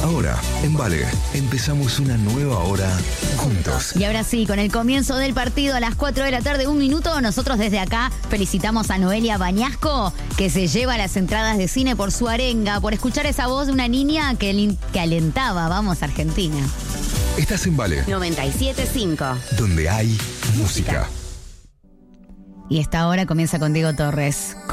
Ahora, en Vale, empezamos una nueva hora juntos. Y ahora sí, con el comienzo del partido a las 4 de la tarde, 1 minuto, nosotros desde acá felicitamos a Noelia Bañasco, que se lleva las entradas de cine por su arenga, por escuchar esa voz de una niña que alentaba. Vamos, Argentina. Estás en Vale, 97.5. donde hay música. Y esta hora comienza con Diego Torres.